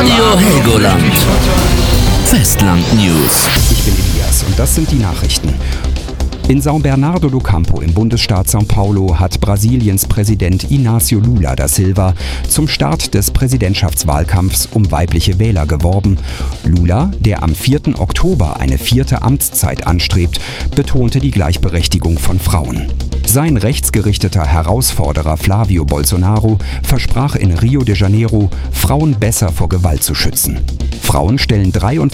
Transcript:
Radio Helgoland. Festland News. Ich bin Elias und das sind die Nachrichten. In São Bernardo do Campo im Bundesstaat São Paulo hat Brasiliens Präsident Inácio Lula da Silva zum Start des Präsidentschaftswahlkampfs um weibliche Wähler geworben. Lula, der am 4. Oktober eine 4. Amtszeit anstrebt, betonte die Gleichberechtigung von Frauen. Sein rechtsgerichteter Herausforderer Flávio Bolsonaro versprach in Rio de Janeiro, Frauen besser vor Gewalt zu schützen. Frauen stellen